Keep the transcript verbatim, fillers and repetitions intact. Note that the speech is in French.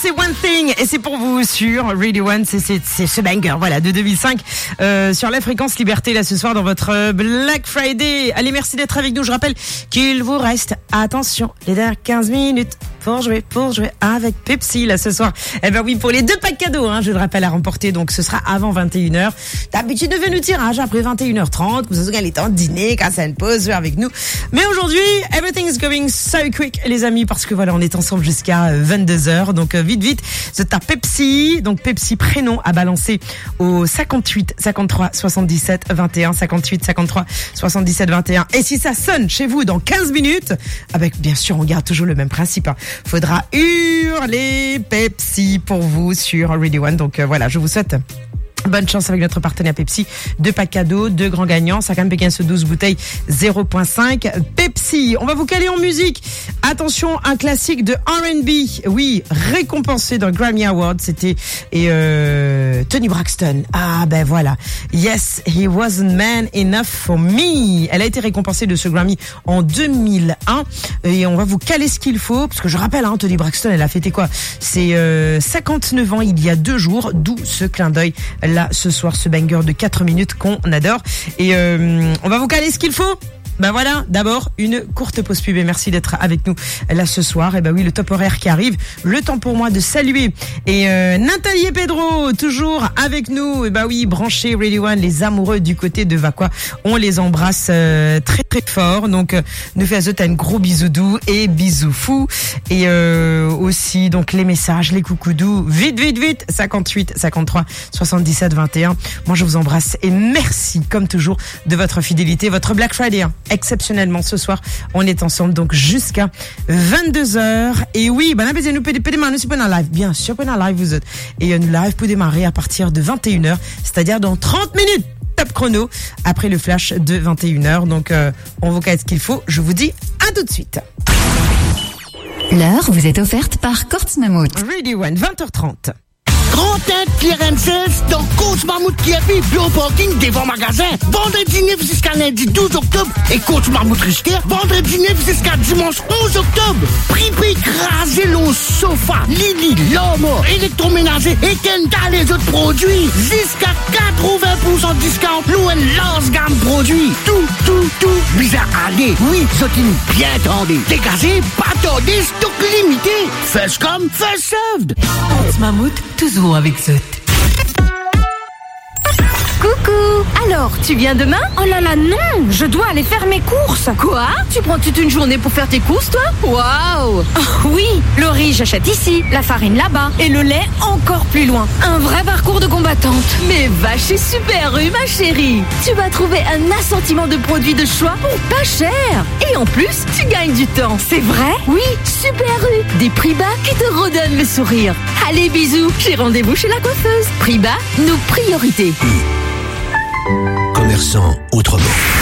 c'est One Thing et c'est pour vous sur Radio One, c'est, c'est, c'est ce banger, voilà, de deux mille cinq euh, sur la fréquence Liberté là ce soir dans votre Black Friday. Allez, merci d'être avec nous. Je rappelle qu'il vous reste, attention, les dernières quinze minutes pour jouer, pour jouer avec Pepsi là ce soir. Eh ben oui, pour les deux packs cadeaux, hein, je le rappelle, à remporter, donc ce sera avant vingt et une heures. D'habitude, de venir tirage après vingt et une heures trente, vous avez le temps de dîner, casser une pause, jouer avec nous. Mais aujourd'hui, everything is going so quick, les amis, parce que voilà, on est ensemble jusqu'à vingt-deux heures. Donc, vite, vite, c'est à Pepsi. Donc, Pepsi prénom à balancer au cinquante-huit, cinquante-trois, soixante-dix-sept, vingt et un, cinquante-huit, cinquante-trois, soixante-dix-sept, vingt et un. Et si ça sonne chez vous dans quinze minutes, avec, bien sûr, on garde toujours le même principe, hein. Faudra hurler Pepsi pour vous sur Radio One. Donc, euh, voilà, je vous souhaite bonne chance avec notre partenaire Pepsi. Deux packs cadeaux, deux grands gagnants. cinquante Pékin ce douze bouteilles zéro virgule cinq. Pepsi. On va vous caler en musique. Attention, un classique de R and B. Oui, récompensé dans le Grammy Award. C'était et euh, Toni Braxton. Ah ben voilà. Yes, he wasn't man enough for me. Elle a été récompensée de ce Grammy en deux mille un. Et on va vous caler ce qu'il faut. Parce que je rappelle, hein, Toni Braxton, elle a fêté quoi? C'est euh, cinquante-neuf ans il y a deux jours. D'où ce clin d'œil. Là, ce soir, ce banger de quatre minutes qu'on adore. Et euh, on va vous caler ce qu'il faut. Ben voilà, d'abord, une courte pause pub et merci d'être avec nous là ce soir. Et ben oui, le top horaire qui arrive. Le temps pour moi de saluer. Et euh, Nathalie et Pedro, toujours avec nous. Et ben oui, branchés Radio One, les amoureux du côté de Vaqua. On les embrasse euh, très très fort. Donc, euh, nous faisons un gros bisou doux et bisous fous. Et euh, aussi, donc, les messages, les coucous doux. Vite, vite, vite. cinquante-huit, cinquante-trois, soixante-dix-sept, vingt et un. Moi, je vous embrasse et merci, comme toujours, de votre fidélité, votre Black Friday. Hein. Exceptionnellement ce soir on est ensemble donc jusqu'à vingt-deux heures. Et oui, ben là nous peut démarrer nous en live, bien sûr on en live vous êtes, et nous live peut démarrer à partir de vingt et une heures, c'est-à-dire dans trente minutes top chrono après le flash de vingt et une heures. Donc euh, on vous casse ce qu'il faut. Je vous dis à tout de suite. L'heure vous est offerte par Courts Mammouth. Radio One, vingt heures trente. Grand Tête Clearance dans Coach Mammouth qui est Bio Parking devant magasin. Vendredi neuf jusqu'à lundi douze octobre et Coach Mammouth Richter. Vendredi neuf jusqu'à dimanche onze octobre. Prix prix crasé l'eau sofa, Lily, Lomo, électroménager et Kenta les autres produits. Jusqu'à quatre-vingts pour cent discount. Nous une large gamme produits. Tout, tout, tout. Bizarre aller. Oui, zotine bien tendé. Dégagé, pas tendé, stock limité. First come, first served. Courts Mammouth, toujours avec Zot. Coucou! Alors, tu viens demain? Oh là là, non! Je dois aller faire mes courses! Quoi? Tu prends toute une journée pour faire tes courses, toi? Waouh! Oh, oui! Le riz, j'achète ici, la farine là-bas, et le lait encore plus loin. Un vrai parcours de combattante. Mais va chez Super U, ma chérie! Tu vas trouver un assortiment de produits de choix pour pas cher! Et en plus, tu gagnes du temps. C'est vrai? Oui, Super U! Des prix bas qui te redonnent le sourire. Allez, bisous! J'ai rendez-vous chez la coiffeuse. Prix bas, nos priorités. Commerçant autrement.